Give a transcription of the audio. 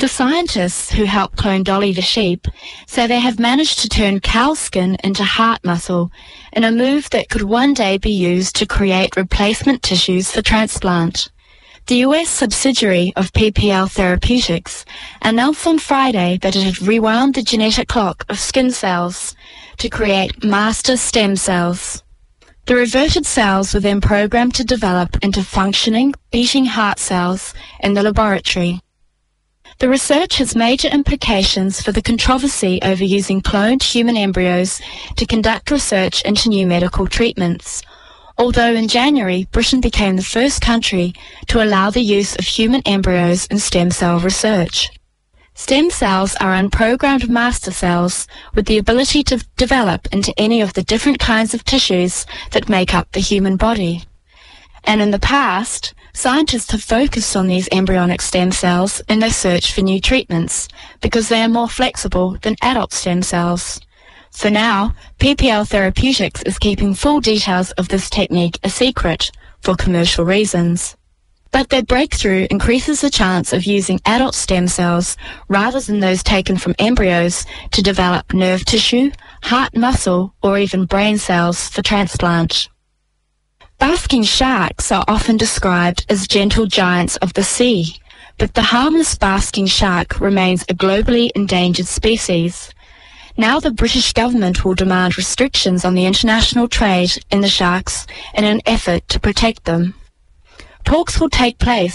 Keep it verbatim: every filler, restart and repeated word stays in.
The scientists who helped clone Dolly the sheep say they have managed to turn cow skin into heart muscle in a move that could one day be used to create replacement tissues for transplant. The U S subsidiary of P P L Therapeutics announced on Friday that it had rewound the genetic clock of skin cells to create master stem cells. The reverted cells were then programmed to develop into functioning, beating heart cells in the laboratory. The research has major implications for the controversy over using cloned human embryos to conduct research into new medical treatments, although in January Britain became the first country to allow the use of human embryos in stem cell research. Stem cells are unprogrammed master cells with the ability to develop into any of the different kinds of tissues that make up the human body. And in the past, scientists have focused on these embryonic stem cells in their search for new treatments because they are more flexible than adult stem cells. For now, P P L Therapeutics is keeping full details of this technique a secret for commercial reasons. But their breakthrough increases the chance of using adult stem cells rather than those taken from embryos to develop nerve tissue, heart muscle, or even brain cells for transplant. Basking sharks are often described as gentle giants of the sea, but the harmless basking shark remains a globally endangered species. Now the British government will demand restrictions on the international trade in the sharks in an effort to protect them. Talks will take place